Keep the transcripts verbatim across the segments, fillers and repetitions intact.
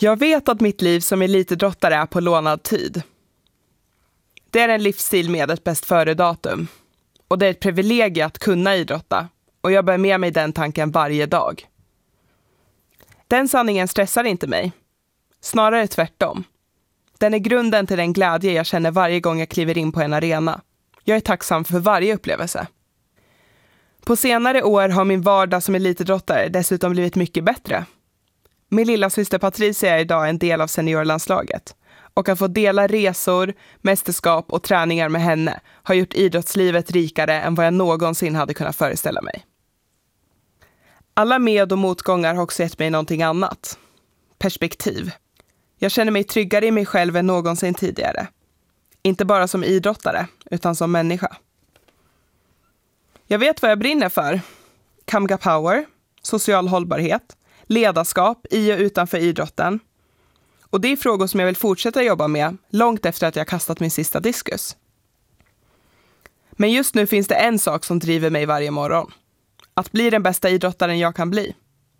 Jag vet att mitt liv som elitidrottare är på lånad tid. Det är en livsstil med ett bäst före-datum. Och det är ett privilegium att kunna idrotta. Och jag bär med mig den tanken varje dag. Den sanningen stressar inte mig. Snarare tvärtom. Den är grunden till den glädje jag känner varje gång jag kliver in på en arena. Jag är tacksam för varje upplevelse. På senare år har min vardag som elitidrottare dessutom blivit mycket bättre. Min lilla syster Patricia är idag en del av seniorlandslaget. Och att få dela resor, mästerskap och träningar med henne har gjort idrottslivet rikare än vad jag någonsin hade kunnat föreställa mig. Alla med- och motgångar har också gett mig någonting annat. Perspektiv. Jag känner mig tryggare i mig själv än någonsin tidigare. Inte bara som idrottare, utan som människa. Jag vet vad jag brinner för. Kamga Power, social hållbarhet, ledarskap i och utanför idrotten. Och det är frågor som jag vill fortsätta jobba med långt efter att jag kastat min sista diskus. Men just nu finns det en sak som driver mig varje morgon. Att bli den bästa idrottaren jag kan bli.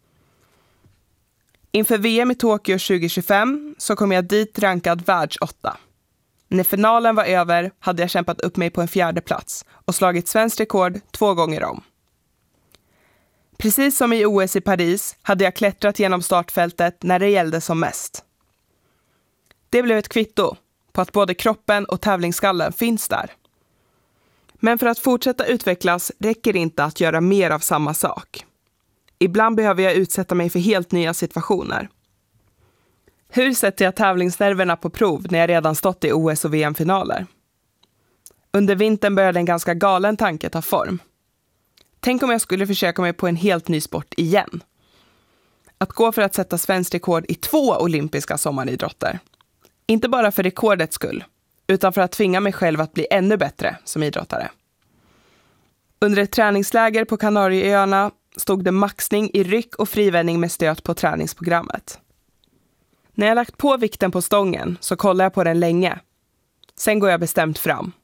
Inför V M i Tokyo tjugo tjugofem så kom jag dit rankad världsåtta. När finalen var över hade jag kämpat upp mig på en fjärde plats och slagit svenskt rekord två gånger om. Precis som i O S i Paris hade jag klättrat genom startfältet när det gällde som mest. Det blev ett kvitto på att både kroppen och tävlingsskallen finns där. Men för att fortsätta utvecklas räcker det inte att göra mer av samma sak. Ibland behöver jag utsätta mig för helt nya situationer. Hur sätter jag tävlingsnerverna på prov när jag redan stått i O S och V M-finaler? Under vintern började en ganska galen tanke ta form. Tänk om jag skulle försöka mig på en helt ny sport igen. Att gå för att sätta svenskt rekord i två olympiska sommaridrotter. Inte bara för rekordets skull, utan för att tvinga mig själv att bli ännu bättre som idrottare. Under ett träningsläger på Kanarieöarna stod det maxning i ryck och frivändning med stöt på träningsprogrammet. När jag lagt på vikten på stången så kollar jag på den länge. Sen går jag bestämt fram.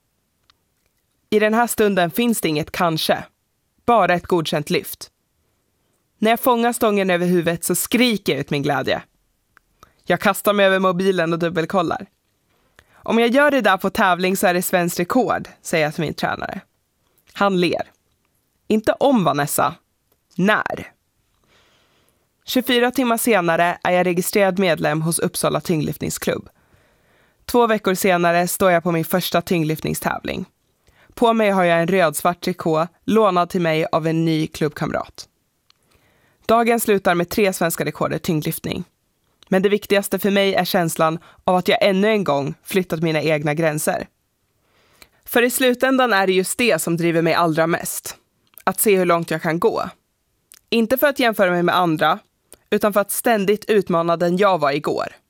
I den här stunden finns det inget kanske. Bara ett godkänt lyft. När jag fångar stången över huvudet så skriker jag ut min glädje. Jag kastar mig över mobilen och dubbelkollar. Om jag gör det där på tävling så är det svenskt rekord, säger jag till min tränare. Han ler. Inte om Vanessa. När? tjugofyra timmar senare är jag registrerad medlem hos Uppsala tyngdlyftningsklubb. Två veckor senare står jag på min första tyngdlyftningstävling. På mig har jag en röd-svart trikå lånad till mig av en ny klubbkamrat. Dagen slutar med tre svenska rekord i tyngdlyftning. Men det viktigaste för mig är känslan av att jag ännu en gång flyttat mina egna gränser. För i slutändan är det just det som driver mig allra mest. Att se hur långt jag kan gå. Inte för att jämföra mig med andra, utan för att ständigt utmana den jag var igår.